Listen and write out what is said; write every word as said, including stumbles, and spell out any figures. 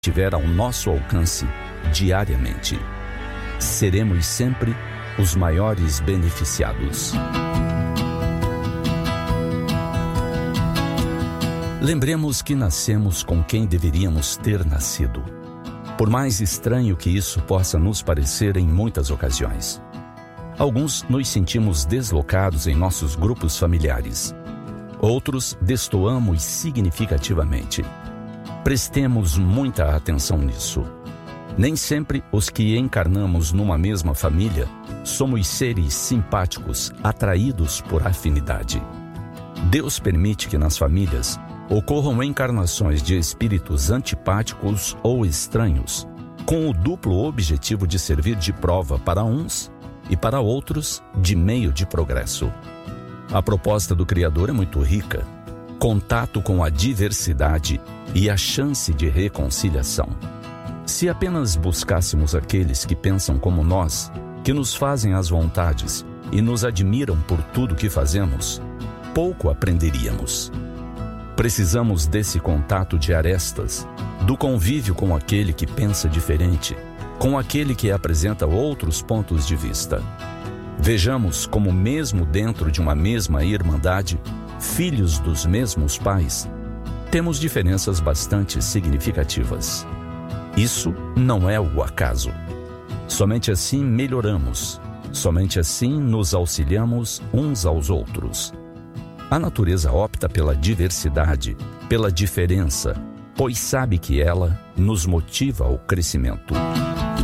estiver ao nosso alcance diariamente, seremos sempre os maiores beneficiados. Lembremos que nascemos com quem deveríamos ter nascido, por mais estranho que isso possa nos parecer em muitas ocasiões. Alguns nos sentimos deslocados em nossos grupos familiares. Outros destoamos significativamente. Prestemos muita atenção nisso. Nem sempre os que encarnamos numa mesma família somos seres simpáticos, atraídos por afinidade. Deus permite que nas famílias ocorram encarnações de espíritos antipáticos ou estranhos, com o duplo objetivo de servir de prova para uns e para outros de meio de progresso. A proposta do Criador é muito rica: contato com a diversidade e a chance de reconciliação. Se apenas buscássemos aqueles que pensam como nós, que nos fazem as vontades e nos admiram por tudo que fazemos, pouco aprenderíamos. Precisamos desse contato de arestas, do convívio com aquele que pensa diferente, com aquele que apresenta outros pontos de vista. Vejamos como, mesmo dentro de uma mesma irmandade, filhos dos mesmos pais, temos diferenças bastante significativas. Isso não é o acaso. Somente assim melhoramos, somente assim nos auxiliamos uns aos outros. A natureza opta pela diversidade, pela diferença, pois sabe que ela nos motiva ao crescimento.